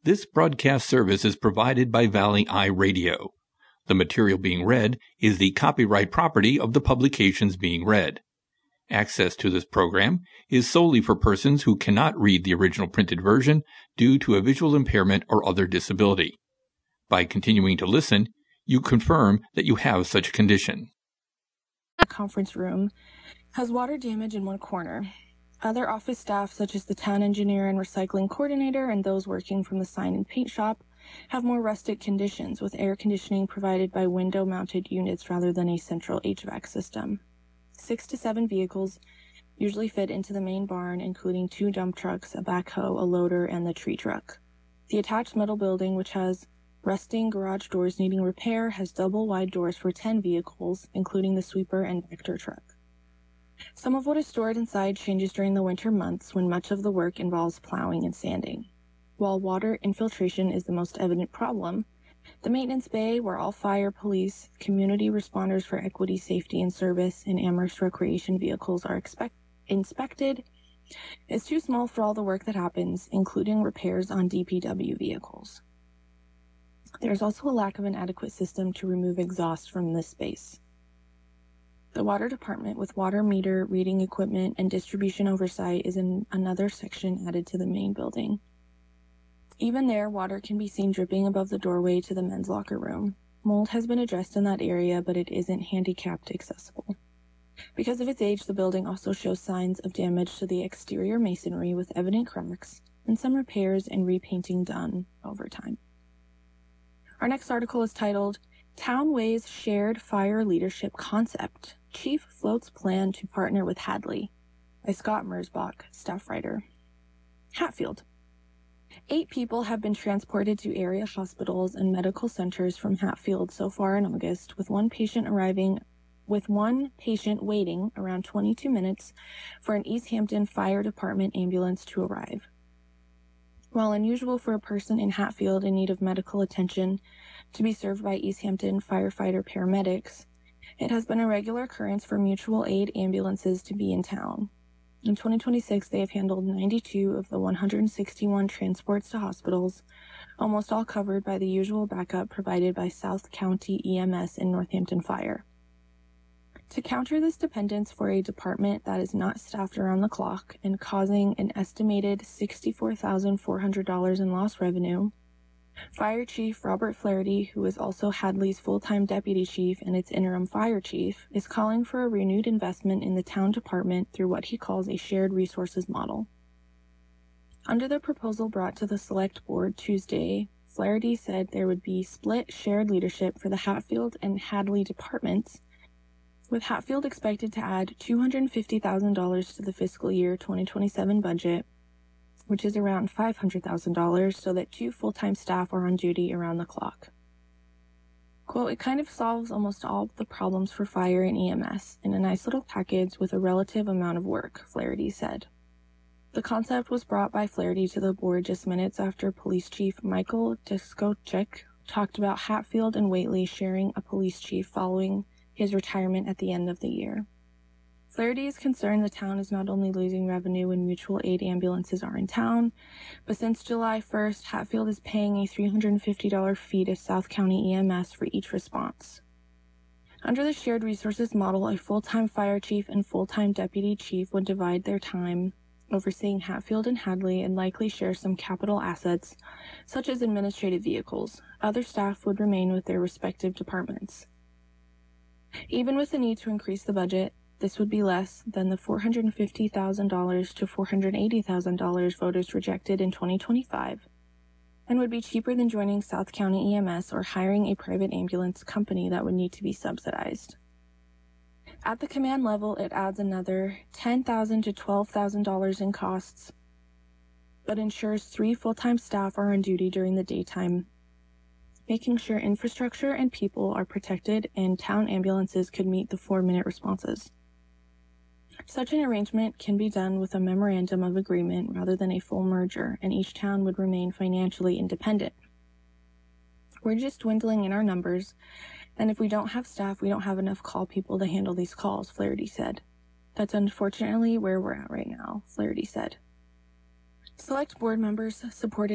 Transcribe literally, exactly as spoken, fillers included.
This broadcast service is provided by Valley Eye Radio. The material being read is the copyright property of the publications being read. Access to this program is solely for persons who cannot read the original printed version due to a visual impairment or other disability. By continuing to listen, you confirm that you have such a condition. The conference room has water damage in one corner. Other office staff, such as the town engineer and recycling coordinator and those working from the sign and paint shop, have more rustic conditions with air conditioning provided by window-mounted units rather than a central H V A C system. Six to seven vehicles usually fit into the main barn, including two dump trucks, a backhoe, a loader, and the tree truck. The attached metal building, which has rusting garage doors needing repair, has double-wide doors for ten vehicles, including the sweeper and Vector truck. Some of what is stored inside changes during the winter months when much of the work involves plowing and sanding. While water infiltration is the most evident problem, the maintenance bay, where all fire, police, community responders for equity, safety, and service, and Amherst recreation vehicles are expect- inspected, is too small for all the work that happens, including repairs on D P W vehicles. There is also a lack of an adequate system to remove exhaust from this space. The water department, with water meter, reading equipment, and distribution oversight, is in another section added to the main building. Even there, water can be seen dripping above the doorway to the men's locker room. Mold has been addressed in that area, but it isn't handicapped accessible. Because of its age, the building also shows signs of damage to the exterior masonry with evident cracks and some repairs and repainting done over time. Our next article is titled, Town Weighs Shared Fire Leadership Concept. Chief floats plan to partner with Hadley, by Scott Mersbach, staff writer. Hatfield. Eight people have been transported to area hospitals and medical centers from Hatfield so far in August, with one patient arriving, with one patient waiting around twenty-two minutes for an East Hampton Fire Department ambulance to arrive. While unusual for a person in Hatfield in need of medical attention to be served by East Hampton firefighter paramedics, it has been a regular occurrence for mutual aid ambulances to be in town. In twenty twenty-six, they have handled ninety-two of the one hundred sixty-one transports to hospitals, almost all covered by the usual backup provided by South County E M S and Northampton Fire. To counter this dependence for a department that is not staffed around the clock and causing an estimated sixty-four thousand four hundred dollars in lost revenue, Fire Chief Robert Flaherty, who is also Hadley's full-time deputy chief and its interim fire chief, is calling for a renewed investment in the town department through what he calls a shared resources model. Under the proposal brought to the Select Board Tuesday, Flaherty said there would be split shared leadership for the Hatfield and Hadley departments, with Hatfield expected to add two hundred fifty thousand dollars to the fiscal year twenty twenty-seven budget, which is around five hundred thousand dollars, so that two full-time staff are on duty around the clock. Quote, it kind of solves almost all the problems for fire and E M S in a nice little package with a relative amount of work, Flaherty said. The concept was brought by Flaherty to the board just minutes after Police Chief Michael Deskochek talked about Hatfield and Whately sharing a police chief following his retirement at the end of the year. Flaherty is concerned the town is not only losing revenue when mutual aid ambulances are in town, but since July first, Hatfield is paying a three hundred fifty dollars fee to South County E M S for each response. Under the shared resources model, a full-time fire chief and full-time deputy chief would divide their time overseeing Hatfield and Hadley and likely share some capital assets, such as administrative vehicles. Other staff would remain with their respective departments. Even with the need to increase the budget, this would be less than the four hundred fifty thousand dollars to four hundred eighty thousand dollars voters rejected in twenty twenty-five, and would be cheaper than joining South County E M S or hiring a private ambulance company that would need to be subsidized. At the command level, it adds another ten thousand dollars to twelve thousand dollars in costs, but ensures three full-time staff are on duty during the daytime, making sure infrastructure and people are protected and town ambulances could meet the four-minute responses. Such an arrangement can be done with a memorandum of agreement rather than a full merger, and each town would remain financially independent. We're just dwindling in our numbers, and if we don't have staff, we don't have enough call people to handle these calls, Flaherty said. That's unfortunately where we're at right now, Flaherty said. Select board members supported